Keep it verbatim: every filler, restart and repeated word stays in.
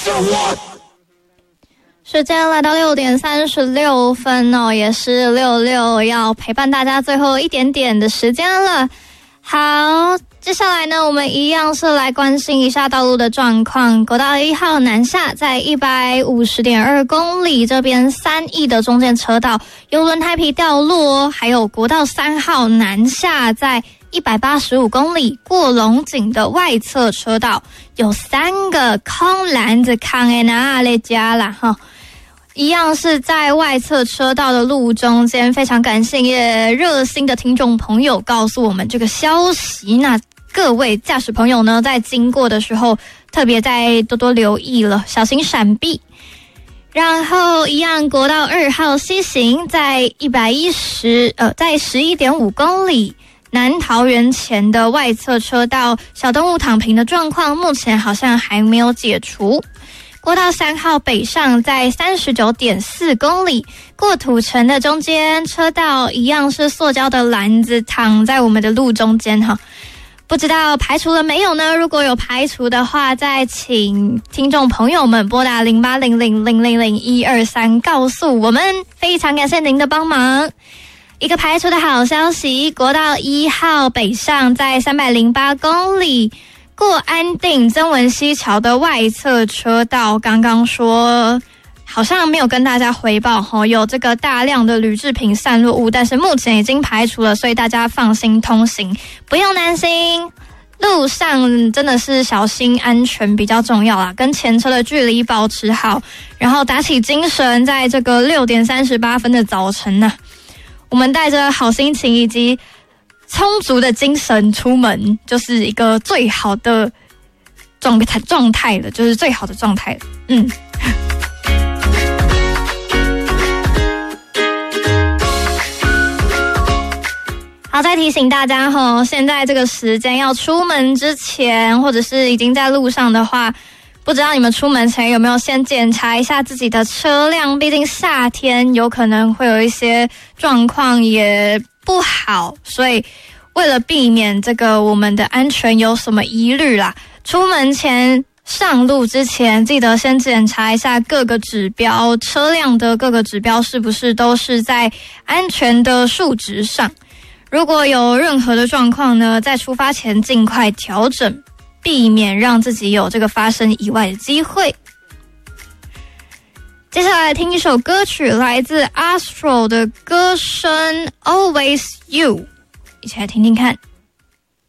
时间来到六点三十六分哦，也是六六要陪伴大家最后一点点的时间了。好，接下来呢，我们一样是来关心一下道路的状况。国道一号南下在 一百五十点二 公里，这边三义的中间车道有轮胎皮掉落，还有国道三号南下在一百八十五公里，过龙井的外侧车道有三个空篮子扛在哪里家啦哈。一样是在外侧车道的路中间，非常感谢也热心的听众朋友告诉我们这个消息。那各位驾驶朋友呢，在经过的时候特别再多多留意了，小心闪避。然后一样国道二号西行在一百一十呃在 十一点五 公里，南桃园前的外侧车道小动物躺平的状况目前好像还没有解除。国道三号北上在 三十九点四 公里，过土城的中间车道一样是塑胶的篮子躺在我们的路中间哈，不知道排除了没有呢？如果有排除的话，再请听众朋友们拨打零八零零零零零一二三告诉我们，非常感谢您的帮忙。一个排除的好消息，国道一号北上在三百零八公里，过安定曾文溪桥的外侧车道，刚刚说好像没有跟大家回报齁，有这个大量的铝制品散落物，但是目前已经排除了，所以大家放心通行，不用担心。路上真的是小心安全比较重要啦，跟前车的距离保持好，然后打起精神，在这个六点三十八分的早晨呢、啊，我们带着好心情以及充足的精神出门，就是一个最好的状态状态了，就是最好的状态了。嗯。好，再提醒大家齁，现在这个时间要出门之前，或者是已经在路上的话，不知道你们出门前有没有先检查一下自己的车辆，毕竟夏天有可能会有一些状况也不好，所以为了避免这个我们的安全有什么疑虑啦，出门前上路之前记得先检查一下各个指标，车辆的各个指标是不是都是在安全的数值上。如果有任何的状况呢，在出发前尽快调整，避免让自己有这个发生意外的机会。接下来听一首歌曲，来自 Astro 的歌声 Always You， 一起来听听看。